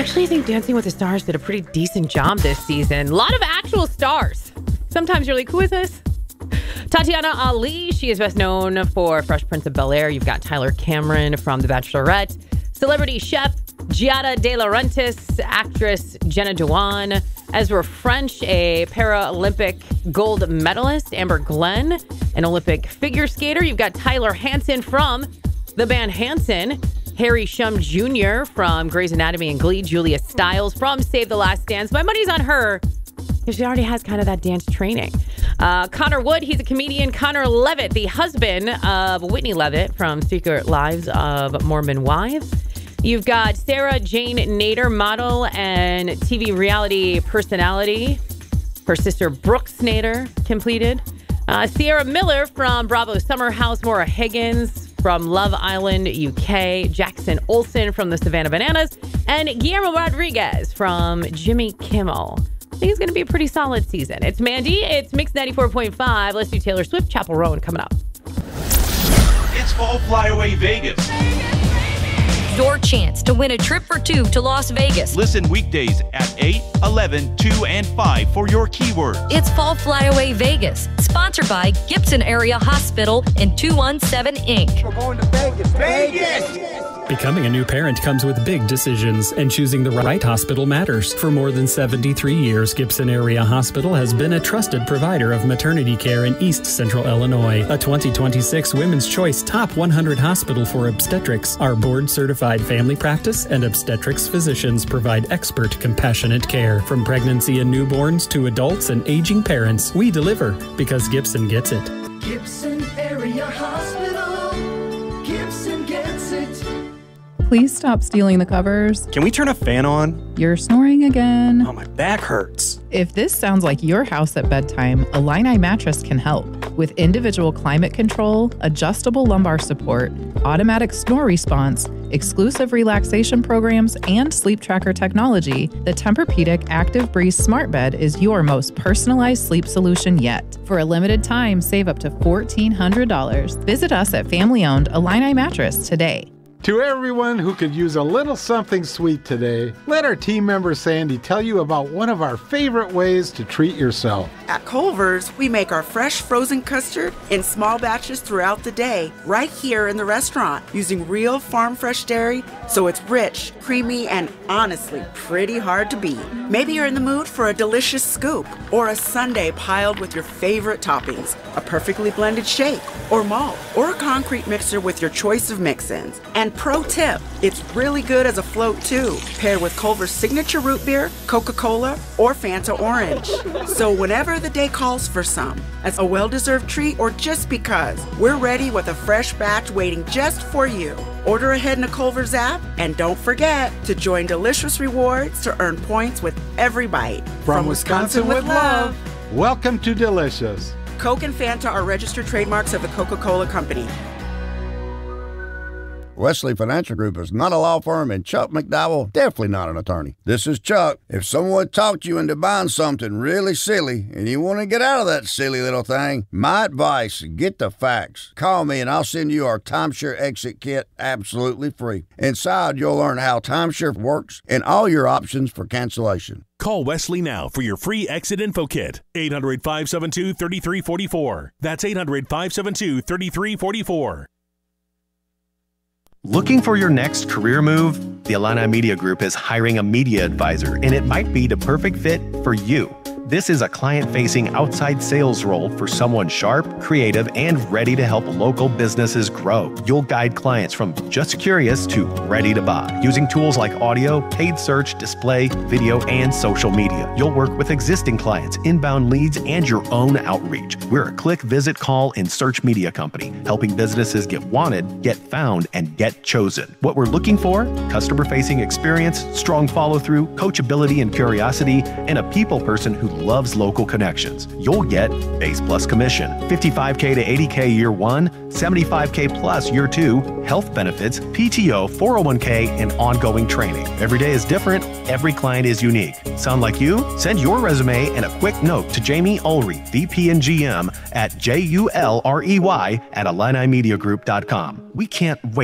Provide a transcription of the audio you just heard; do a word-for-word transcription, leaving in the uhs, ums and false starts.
actually think Dancing with the Stars did a pretty decent job this season. A lot of actual stars. Sometimes you're like, who is this? Tatiana Ali, she is best known for Fresh Prince of Bel-Air. You've got Tyler Cameron from The Bachelorette. Celebrity chef Giada De Laurentiis, actress Jenna Dewan, Ezra French, a Paralympic gold medalist, Amber Glenn, an Olympic figure skater. You've got Tyler Hansen from the band Hanson, Harry Shum Junior from Grey's Anatomy and Glee, Julia Stiles from Save the Last Dance. My money's on her because she already has kind of that dance training. Uh, Connor Wood, he's a comedian. Connor Levitt, the husband of Whitney Levitt from Secret Lives of Mormon Wives. You've got Sarah Jane Nader, model and T V reality personality. Her sister Brooke Nader completed. Uh, Sierra Miller from Bravo Summer House. Maura Higgins from Love Island, U K. Jackson Olsen from the Savannah Bananas. And Guillermo Rodriguez from Jimmy Kimmel. I think it's going to be a pretty solid season. It's Mandy. It's Mix ninety-four point five. Let's do Taylor Swift, Chapel Roan coming up. It's Fall Flyaway Vegas. Your chance to win a trip for two to Las Vegas. Listen weekdays at eight, eleven, two, and five for your keywords. It's Fall Flyaway Vegas, sponsored by Gibson Area Hospital and two one seven Incorporated. We're going to Vegas. Vegas! Becoming a new parent comes with big decisions, and choosing the right hospital matters. For more than seventy-three years, Gibson Area Hospital has been a trusted provider of maternity care in East Central Illinois. A twenty twenty-six Women's Choice Top one hundred Hospital for Obstetrics. Our board-certified family practice and obstetrics physicians provide expert, compassionate care. From pregnancy and newborns to adults and aging parents, we deliver because Gibson gets it. Gibson Area Hospital. Gibson gets it. Please stop stealing the covers. Can we turn a fan on? You're snoring again. Oh, my back hurts. If this sounds like your house at bedtime, Illini Mattress can help. With individual climate control, adjustable lumbar support, automatic snore response, exclusive relaxation programs, and sleep tracker technology, the Tempur-Pedic Active Breeze Smart Bed is your most personalized sleep solution yet. For a limited time, save up to fourteen hundred dollars. Visit us at family-owned Illini Mattress today. To everyone who could use a little something sweet today, let our team member Sandy tell you about one of our favorite ways to treat yourself. At Culver's, we make our fresh frozen custard in small batches throughout the day, right here in the restaurant, using real farm fresh dairy, so it's rich, creamy, and honestly pretty hard to beat. Maybe you're in the mood for a delicious scoop, or a sundae piled with your favorite toppings, a perfectly blended shake, or malt, or a concrete mixer with your choice of mix-ins. And pro tip, it's really good as a float too, paired with Culver's signature root beer, Coca-Cola, or Fanta Orange. So whenever the day calls for some, as a well-deserved treat or just because, we're ready with a fresh batch waiting just for you. Order ahead in the Culver's app, and don't forget to join Delicious Rewards to earn points with every bite. From, From Wisconsin, Wisconsin with love. Welcome to Delicious. Coke and Fanta are registered trademarks of the Coca-Cola Company. Wesley Financial Group is not a law firm, and Chuck McDowell definitely not an attorney. This is Chuck. If someone talked you into buying something really silly and you want to get out of that silly little thing, my advice, get the facts. Call me and I'll send you our timeshare exit kit absolutely free. Inside, you'll learn how timeshare works and all your options for cancellation. Call Wesley now for your free exit info kit. eight hundred, five seven two, three three four four. That's eight hundred, five seven two, three three four four. Looking for your next career move? The Illini Media Group is hiring a media advisor, and it might be the perfect fit for you. This is a client-facing outside sales role for someone sharp, creative, and ready to help local businesses grow. You'll guide clients from just curious to ready to buy, using tools like audio, paid search, display, video, and social media. You'll work with existing clients, inbound leads, and your own outreach. We're a click, visit, call, and search media company, helping businesses get wanted, get found, and get chosen. What we're looking for? Customer-facing experience, strong follow-through, coachability and curiosity, and a people person who loves local connections. You'll get base plus commission, fifty-five K to eighty K year one, seventy-five K plus year two, health benefits, P T O, four oh one K, and ongoing training. Every day is different. Every client is unique. Sound like you? Send your resume and a quick note to Jamie Ulrey, V P and G M at J U L R E Y at Illini Media Group dot com. We can't wait